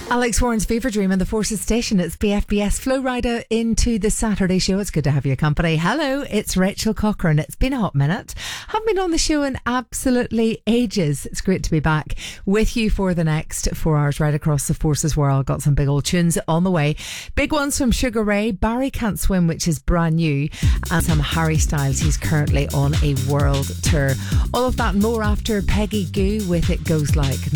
Alex Warren's Fever Dream on the Forces Station. It's BFBS Flow Rider into the Saturday show. It's good to have your company. Hello, it's Rachel Cochran. It's been a hot minute. Haven't been on the show in absolutely ages. It's great to be back with you for the next 4 hours right across the Forces world. Got some big old tunes on the way. Big ones from Sugar Ray. Barry Can't Swim, which is brand new. And some Harry Styles. He's currently on a world tour. All of that and more after Peggy Gou with It Goes Like.